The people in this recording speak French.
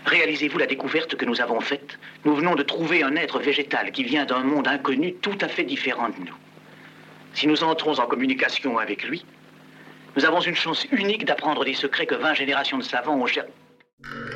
Réalisez-vous la découverte que nous avons faite? Nous venons de trouver un être végétal qui vient d'un monde inconnu tout à fait différent de nous. Si nous entrons en communication avec lui, nous avons une chance unique d'apprendre des secrets que 20 générations de savants ont cherché.